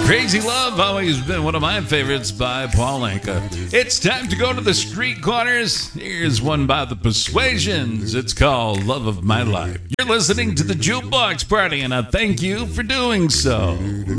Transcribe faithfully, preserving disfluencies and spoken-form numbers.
Crazy Love, always been one of my favorites by Paul Anka. It's time to go to the street corners. Here's one by the Persuasions. It's called Love of My Life. You're listening to the Jukebox Party, and I thank you for doing so.